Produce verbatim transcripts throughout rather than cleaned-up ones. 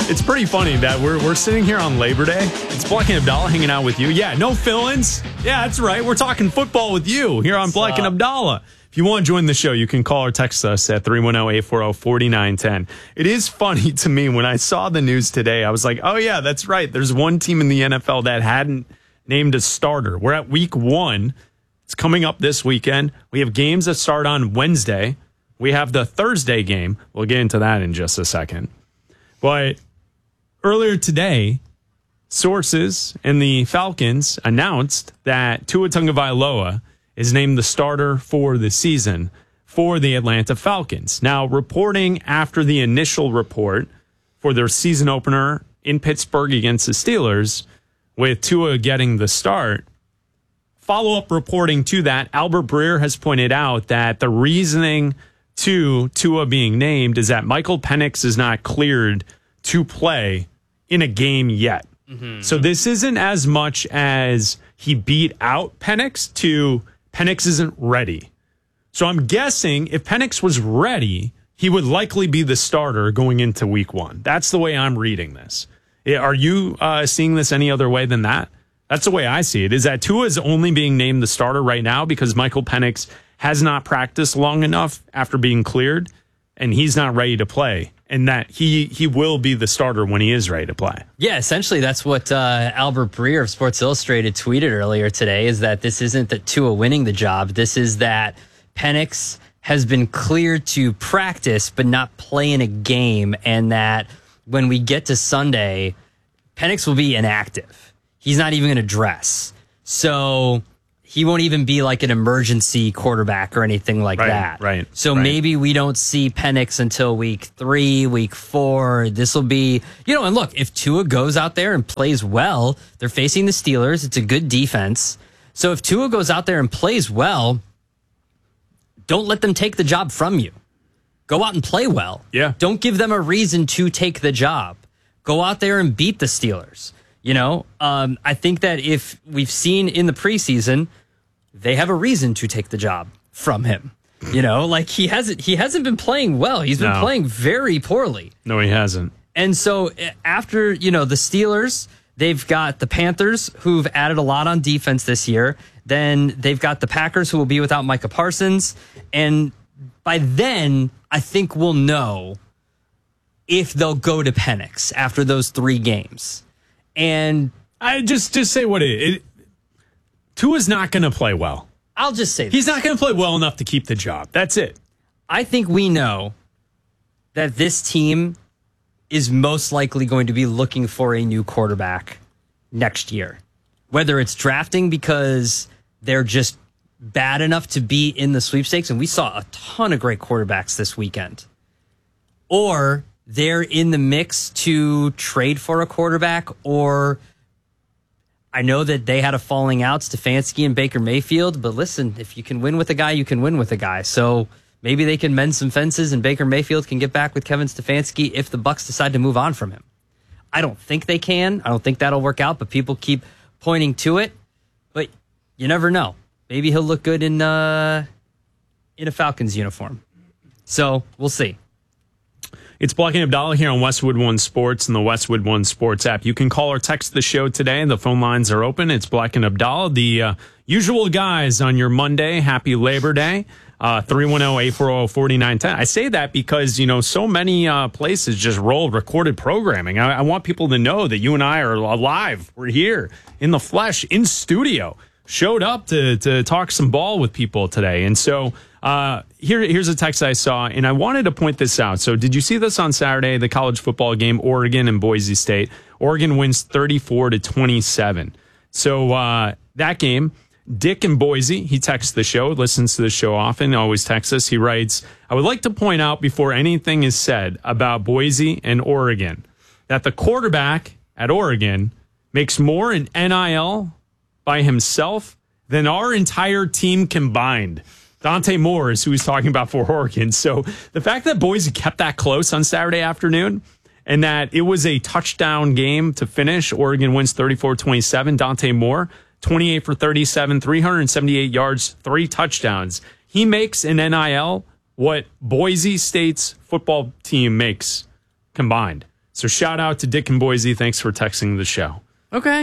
It's pretty funny that we're we're sitting here on Labor Day. It's Black and Abdallah hanging out with you. Yeah, no fill-ins. Yeah, that's right. We're talking football with you here on Black and Abdallah. If you want to join the show, you can call or text us at three one zero, eight four zero, four nine one zero. It is funny to me when I saw the news today. I was like, oh, yeah, that's right. There's one team in the N F L that hadn't named a starter. We're at week one. It's coming up this weekend. We have games that start on Wednesday. We have the Thursday game. We'll get into that in just a second. But earlier today, sources in the Falcons announced that Tua Tagovailoa is named the starter for the season for the Atlanta Falcons. Now, reporting after the initial report for their season opener in Pittsburgh against the Steelers, with Tua getting the start, follow-up reporting to that, Albert Breer has pointed out that the reasoning to Tua being named is that Michael Penix is not cleared to play in a game yet. Mm-hmm. So this isn't as much as he beat out Penix to Penix isn't ready. So I'm guessing if Penix was ready, he would likely be the starter going into week one. That's the way I'm reading this. Are you uh, seeing this any other way than that? That's the way I see it, is that Tua is only being named the starter right now because Michael Penix has not practiced long enough after being cleared, and he's not ready to play, and that he he will be the starter when he is ready to play. Yeah, essentially that's what uh, Albert Breer of Sports Illustrated tweeted earlier today, is that this isn't that Tua winning the job. This is that Penix has been cleared to practice but not play in a game, and that when we get to Sunday, Penix will be inactive. He's not even going to dress. So he won't even be like an emergency quarterback or anything like right, that. Right. So right. maybe we don't see Penix until week three, week four. This will be, you know, and look, if Tua goes out there and plays well, they're facing the Steelers. It's a good defense. So if Tua goes out there and plays well, don't let them take the job from you. Go out and play well. Yeah. Don't give them a reason to take the job. Go out there and beat the Steelers. You know, um, I think that if we've seen in the preseason, they have a reason to take the job from him. You know, like he hasn't he hasn't been playing well. He's been no. playing very poorly. No, he hasn't. And so after, you know, the Steelers, they've got the Panthers, who've added a lot on defense this year. Then they've got the Packers, who will be without Micah Parsons. And by then, I think we'll know if they'll go to Penix after those three games. And I just just say what it, it Tua's not going to play well. I'll just say this. He's not going to play well enough to keep the job. That's it. I think we know that this team is most likely going to be looking for a new quarterback next year. Whether it's drafting because they're just bad enough to be in the sweepstakes, and we saw a ton of great quarterbacks this weekend, or they're in the mix to trade for a quarterback, or I know that they had a falling out, Stefanski and Baker Mayfield, but listen, if you can win with a guy, you can win with a guy. So maybe they can mend some fences and Baker Mayfield can get back with Kevin Stefanski if the Bucs decide to move on from him. I don't think they can. I don't think that'll work out, but people keep pointing to it. But you never know. Maybe he'll look good in uh, in a Falcons uniform. So we'll see. It's Black and Abdallah here on Westwood One Sports and the Westwood One Sports app. You can call or text the show today. The phone lines are open. It's Black and Abdallah, the uh, usual guys on your Monday. Happy Labor Day. Uh, three one zero, eight four zero, four nine one zero. I say that because, you know, so many uh, places just roll recorded programming. I, I want people to know that you and I are alive. We're here in the flesh, in studio. Showed up to to talk some ball with people today. And so uh, here here's a text I saw, and I wanted to point this out. So did you see this on Saturday, the college football game, Oregon and Boise State? Oregon wins thirty-four to twenty-seven. So uh, that game, Dick in Boise, he texts the show, listens to the show often, always texts us. He writes, I would like to point out before anything is said about Boise and Oregon that the quarterback at Oregon makes more in N I L by himself than our entire team combined. Dante Moore is who he's talking about for Oregon. So the fact that Boise kept that close on Saturday afternoon and that it was a touchdown game to finish, Oregon wins thirty-four twenty-seven. Dante Moore, twenty-eight for thirty-seven, three hundred seventy-eight yards, three touchdowns. He makes in N I L what Boise State's football team makes combined. So shout out to Dick and Boise. Thanks for texting the show. Okay.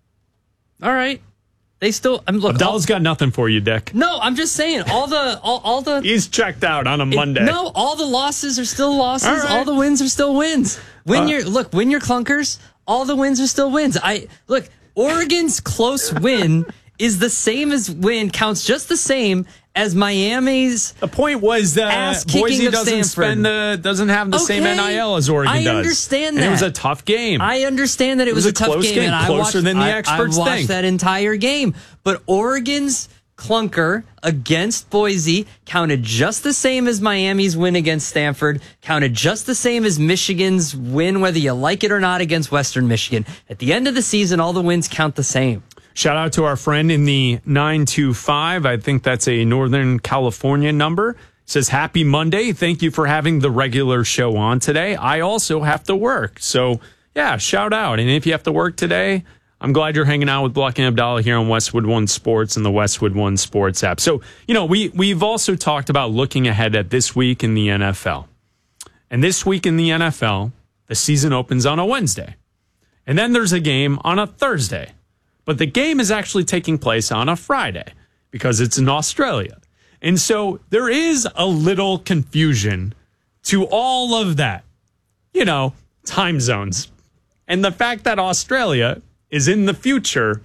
All right. They still. I'm look. Abdallah's got nothing for you, Dick. No, I'm just saying all the all, all the. He's checked out on a Monday. It, no, all the losses are still losses. All, right. all the wins are still wins. Win uh, your look. Win your clunkers. All the wins are still wins. I look. Oregon's close win is the same as win counts just the same as Miami's. The point was that Boise doesn't Stanford. spend the doesn't have the okay. same N I L as Oregon I does. I understand that. And it was a tough game. I understand that it, it was, was a, a tough game, game. and Closer I watched, than the I, experts I watched think. that entire game. But Oregon's clunker against Boise counted just the same as Miami's win against Stanford, counted just the same as Michigan's win, whether you like it or not, against Western Michigan. At the end of the season, all the wins count the same. Shout out to our friend in the nine two five. I think that's a Northern California number. It says, happy Monday. Thank you for having the regular show on today. I also have to work. So, yeah, shout out. And if you have to work today, I'm glad you're hanging out with Black and Abdallah here on Westwood One Sports and the Westwood One Sports app. So, you know, we, we've also talked about looking ahead at this week in the N F L. And this week in the N F L, the season opens on a Wednesday. And then there's a game on a Thursday. But the game is actually taking place on a Friday because it's in Australia. And so there is a little confusion to all of that, you know, time zones. And the fact that Australia is in the future,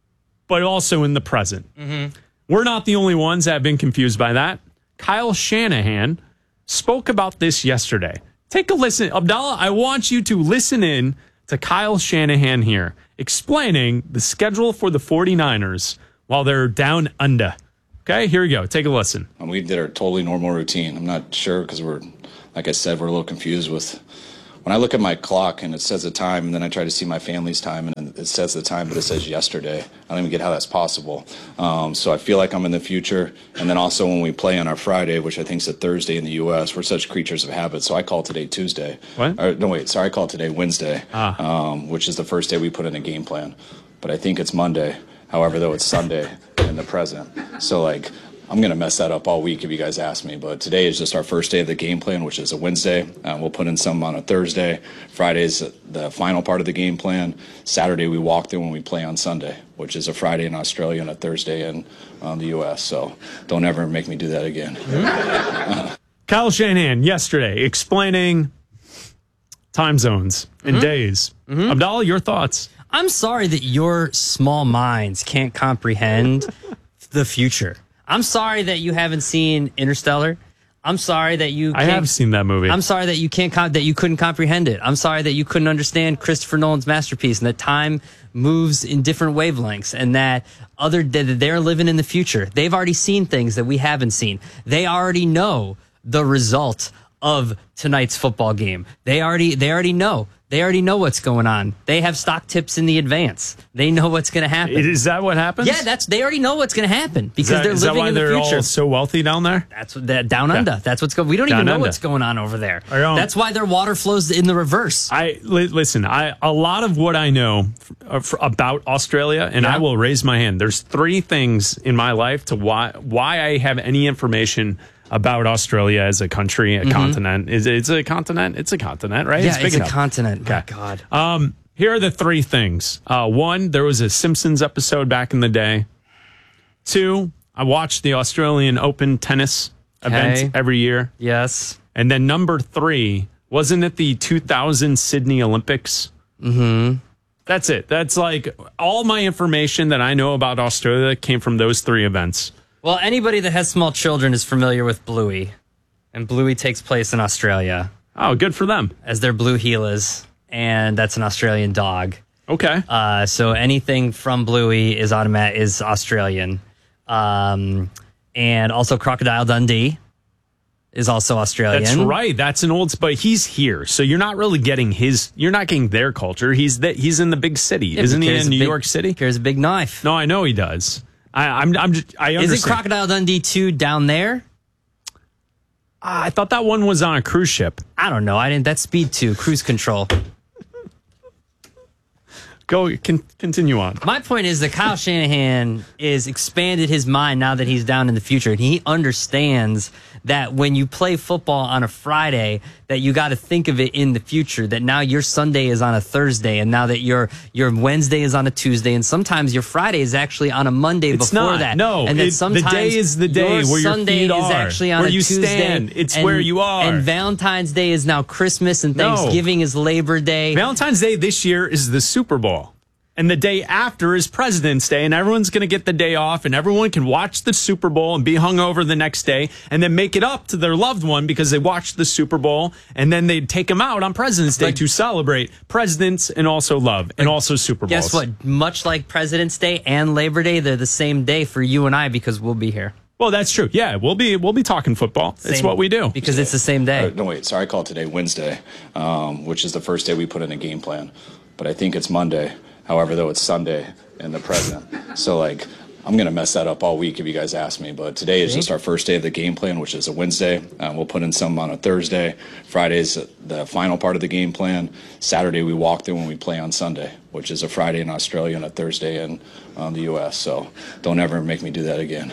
but also in the present. Mm-hmm. We're not the only ones that have been confused by that. Kyle Shanahan spoke about this yesterday. Take a listen. Abdallah, I want you to listen in to Kyle Shanahan here, explaining the schedule for the 49ers while they're down under. Okay, here we go. Take a listen. We did our totally normal routine. I'm not sure because we're, like I said, we're a little confused with, when I look at my clock and it says the time, and then I try to see my family's time and it says the time, but it says yesterday. I don't even get how that's possible. Um, so I feel like I'm in the future. And then also when we play on our Friday, which I think is a Thursday in the U S, we're such creatures of habit. So I call today Tuesday. What? Or, no, wait, sorry, I call today Wednesday, ah. um, which is the first day we put in a game plan. But I think it's Monday. However, though, it's Sunday in the present. So, like, I'm going to mess that up all week if you guys ask me. But today is just our first day of the game plan, which is a Wednesday. Uh, we'll put in some on a Thursday. Friday is the final part of the game plan. Saturday, we walk through when we play on Sunday, which is a Friday in Australia and a Thursday in um, the U S. So don't ever make me do that again. Mm-hmm. Kyle Shanahan yesterday explaining time zones and mm-hmm. days. Mm-hmm. Abdallah, your thoughts? I'm sorry that your small minds can't comprehend the future. I'm sorry that you haven't seen Interstellar. I'm sorry that you can't, I have seen that movie. I'm sorry that you can't that you couldn't comprehend it. I'm sorry that you couldn't understand Christopher Nolan's masterpiece and that time moves in different wavelengths and that other that they're living in the future. They've already seen things that we haven't seen. They already know the result of tonight's football game. They already they already know. They already know what's going on. They have stock tips in the advance. They know what's going to happen. Is that what happens? Yeah, that's they already know what's going to happen because that, they're is living that why in the they're future. All so wealthy down there? That's what that down under. Yeah. That's what's going. We don't down even know under. what's going on over there. That's why their water flows in the reverse. I li- listen. I a lot of what I know f- f- about Australia, and yeah. I will raise my hand. There's three things in my life to why why I have any information about Australia as a country, a mm-hmm. continent. Is it's a continent? It's a continent, right? Yeah, it's, big it's enough. a continent. Okay. My God. Um, here are the three things. Uh, one, there was a Simpsons episode back in the day. Two, I watched the Australian Open tennis okay. event every year. Yes. And then number three, wasn't it the two thousand Sydney Olympics? Mm-hmm. That's it. That's like all my information that I know about Australia came from those three events. Well, anybody that has small children is familiar with Bluey, and Bluey takes place in Australia. Oh, good for them. As their blue Gilas, and that's an Australian dog. Okay. Uh, so anything from Bluey is automat is Australian, um, and also Crocodile Dundee is also Australian. That's right. That's an old, but he's here, so you're not really getting his. You're not getting their culture. He's that. He's in the big city, yeah, isn't he? In New big, York City, carries a big knife. No, I know he does. I, I'm, I'm just, I understand. Is it Crocodile Dundee two down there? Uh, I thought that one was on a cruise ship. I don't know. I didn't. That's Speed two, cruise control. Go, con, continue on. My point is that Kyle Shanahan is expanded his mind now that he's down in the future, and he understands that when you play football on a Friday, that you got to think of it in the future, that now your Sunday is on a Thursday, and now that your your Wednesday is on a Tuesday, and sometimes your Friday is actually on a Monday It's before not. that. No, and then it- sometimes the day is the day your where your Sunday feet is are, actually on where a you Tuesday, stand. It's and- where you are. And Valentine's Day is now Christmas, and No. Thanksgiving is Labor Day. Valentine's Day this year is the Super Bowl. And the day after is President's Day, and everyone's going to get the day off, and everyone can watch the Super Bowl and be hungover the next day, and then make it up to their loved one because they watched the Super Bowl, and then they'd take them out on President's Day Like- to celebrate presidents and also love and also Super Bowls. Guess what? Much like President's Day and Labor Day, they're the same day for you and I because we'll be here. Well, that's true. Yeah, we'll be we'll be talking football. It's Same- what we do. because it's the same day. Uh, no, wait. Sorry, I called today Wednesday, um, which is the first day we put in a game plan. But I think it's Monday. However, though, it's Sunday in the present. So, like, I'm going to mess that up all week if you guys ask me. But today is just our first day of the game plan, which is a Wednesday. Um, we'll put in some on a Thursday. Friday's the final part of the game plan. Saturday, we walk through when we play on Sunday, which is a Friday in Australia and a Thursday in um, the U S. So don't ever make me do that again.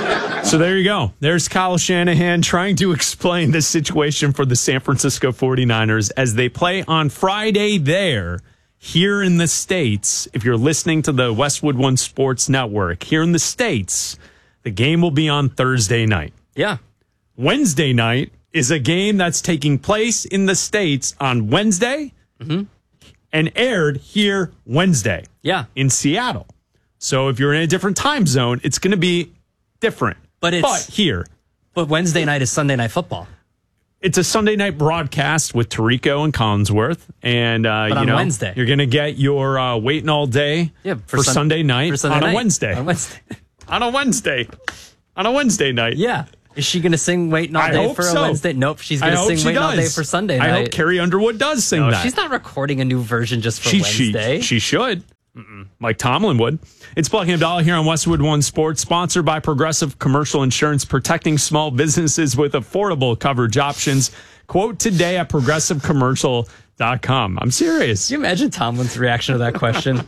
So there you go. There's Kyle Shanahan trying to explain the situation for the San Francisco forty-niners as they play on Friday there. Here in the States, if you're listening to the Westwood One Sports Network, here in the States, the game will be on Thursday night. Yeah. Wednesday night is a game that's taking place in the States on Wednesday Mm-hmm. and aired here Wednesday Yeah. in Seattle. So if you're in a different time zone, it's going to be different. But it's- but here, But Wednesday night is Sunday Night Football. it's a Sunday night broadcast with Tirico and Collinsworth, and uh, But you on know Wednesday. you're going to get your uh, waiting all day Yeah, for, for Sun- Sunday night for Sunday on a night. Wednesday. On Wednesday. on a Wednesday, on a Wednesday night. Yeah. Is she going to sing Waiting All I Day hope for a so. Wednesday? Nope. She's I going to hope sing she Waiting All Day does. for Sunday I night. hope Carrie Underwood does sing No, that. she's not recording a new version just for She, she, Wednesday. she should. Mm-mm. Like Tomlin would. It's Plucking a Dollar here on Westwood One Sports, sponsored by Progressive Commercial Insurance, protecting small businesses with affordable coverage options. Quote today at progressive commercial dot com. I'm serious. Can you imagine Tomlin's reaction to that question?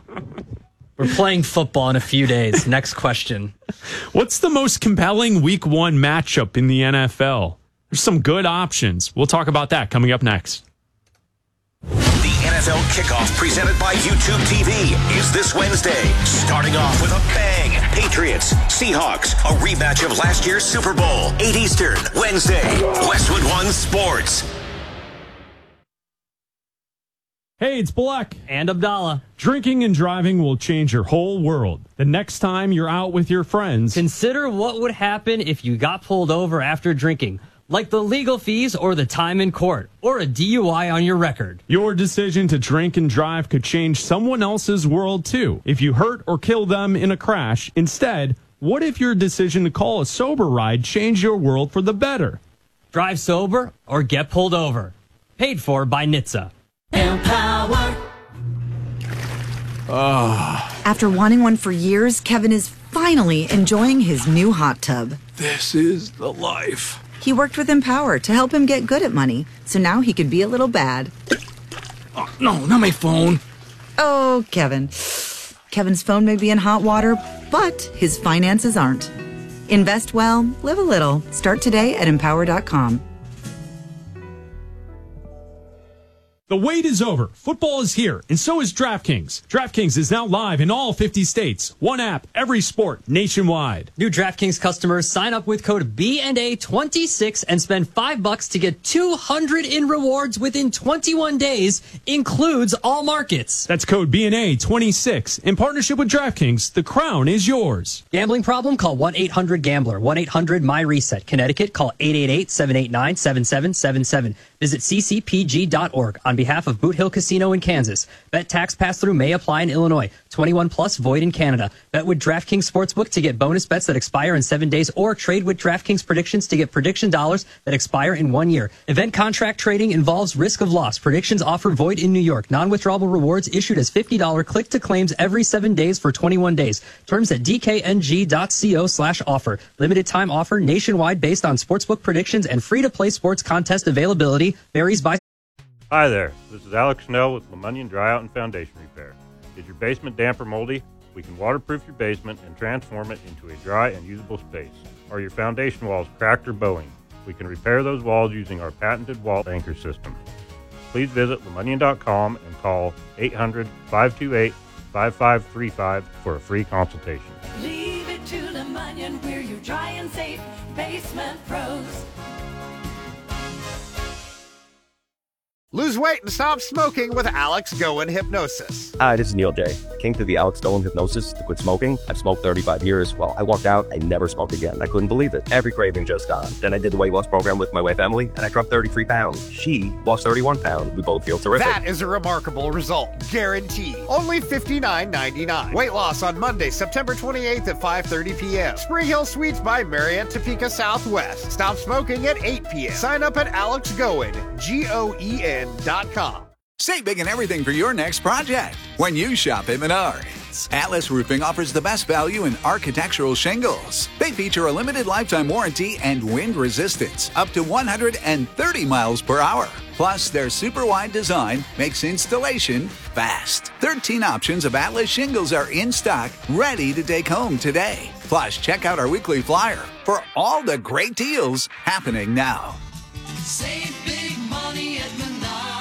We're playing football in a few days. Next question. What's the most compelling week one matchup in the N F L? There's some good options. We'll talk about that coming up next. The N F L kickoff presented by YouTube T V is this Wednesday, starting off with a bang. Patriots, Seahawks, a rematch of last year's Super Bowl, eight Eastern, Wednesday. Westwood One Sports. Hey, it's Black. And Abdallah. Drinking and driving will change your whole world. The next time you're out with your friends, Consider what would happen if you got pulled over after drinking, like the legal fees or the time in court, or a D U I on your record. your decision to drink and drive could change someone else's world too. If you hurt or kill them in a crash, instead, what if your decision to call a sober ride changed your world for the better? Drive sober or get pulled over. Paid for by N H T S A. After wanting one for years, Kevin is finally enjoying his new hot tub. This is the life. He worked with Empower to help him get good at money, so now he could be a little bad. Oh, no, not my phone. Oh, Kevin. Kevin's phone may be in hot water, but his finances aren't. Invest well, live a little. Start today at empower dot com. The wait is over. Football is here, and so is DraftKings. DraftKings is now live in all fifty states. One app, every sport, nationwide. New DraftKings customers sign up with code B N A twenty-six and spend five bucks to get two hundred in rewards within twenty-one days. Includes all markets. That's code B N A twenty-six. In partnership with DraftKings, the crown is yours. Gambling problem? Call one eight hundred gambler. one eight hundred my reset. Connecticut, call eight eight eight, seven eight nine, seven seven seven seven. Visit c c p g dot org on behalf of Boot Hill Casino in Kansas. Bet tax pass-through may apply in Illinois. twenty-one plus void in Canada. Bet with DraftKings Sportsbook to get bonus bets that expire in seven days or trade with DraftKings Predictions to get prediction dollars that expire in one year. Event contract trading involves risk of loss. Predictions offer void in New York. Non-withdrawable rewards issued as fifty dollars click-to-claims every seven days for twenty-one days. Terms at d k n g dot co slash offer. Limited time offer nationwide based on sportsbook predictions and free-to-play sports contest availability varies by... Hi there, this is Alex Snell with Lemunion Dryout and Foundation Repair. Is your basement damp or moldy? We can waterproof your basement and transform it into a dry and usable space. Are your foundation walls cracked or bowing? We can repair those walls using our patented wall anchor system. Please visit lemunyon dot com and call eight hundred, five two eight, five five three five for a free consultation. Leave it to Lemunyon, we're your dry and safe basement pros. Lose weight and stop smoking with Alex Goen Hypnosis. Hi, this is Neil J. Came to the Alex Goen Hypnosis to quit smoking. I've smoked thirty-five years. Well, I walked out, I never smoked again. I couldn't believe it. Every craving just gone. Then I did the weight loss program with my wife, Emily, and I dropped thirty-three pounds. She lost thirty-one pounds. We both feel terrific. That is a remarkable result. Guaranteed. Only fifty-nine ninety-nine. Weight loss on Monday, September twenty-eighth at five thirty p.m. Spring Hill Suites by Marriott, Topeka Southwest. Stop smoking at eight p.m. Sign up at Alex Goen, G O E N dot com. Save big on everything for your next project when you shop at Menards. Atlas Roofing offers the best value in architectural shingles. They feature a limited lifetime warranty and wind resistance up to one hundred thirty miles per hour. Plus, their super wide design makes installation fast. thirteen options of Atlas shingles are in stock, ready to take home today. Plus, check out our weekly flyer for all the great deals happening now. Save big money at Menards.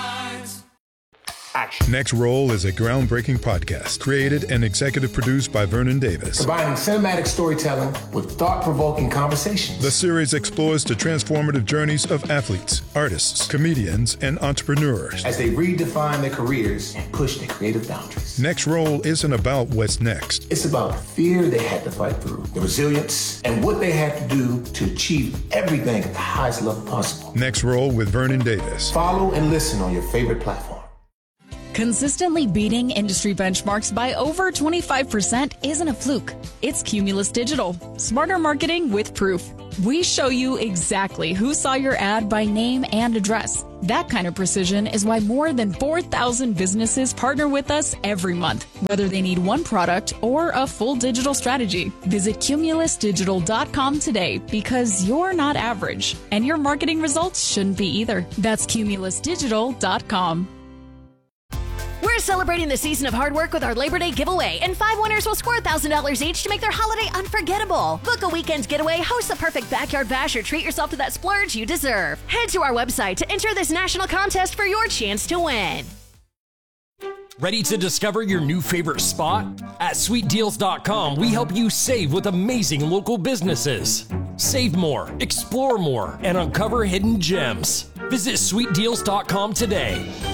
Next Roll is a groundbreaking podcast created and executive produced by Vernon Davis. Combining cinematic storytelling with thought-provoking conversations. The series explores the transformative journeys of athletes, artists, comedians, and entrepreneurs as they redefine their careers and push their creative boundaries. Next Roll isn't about what's next. It's about the fear they had to fight through, the resilience, and what they had to do to achieve everything at the highest level possible. Next Roll with Vernon Davis. Follow and listen on your favorite platform. Consistently beating industry benchmarks by over twenty-five percent isn't a fluke. It's Cumulus Digital. Smarter marketing with proof. We show you exactly who saw your ad by name and address. That kind of precision is why more than four thousand businesses partner with us every month, whether they need one product or a full digital strategy. Visit cumulus digital dot com today because you're not average, and your marketing results shouldn't be either. That's cumulus digital dot com. We're celebrating the season of hard work with our Labor Day giveaway, and five winners will score one thousand dollars each to make their holiday unforgettable. Book a weekend's getaway, host the perfect backyard bash, or treat yourself to that splurge you deserve. Head to our website to enter this national contest for your chance to win. Ready to discover your new favorite spot? At sweet deals dot com, we help you save with amazing local businesses. Save more, explore more, and uncover hidden gems. Visit sweet deals dot com today.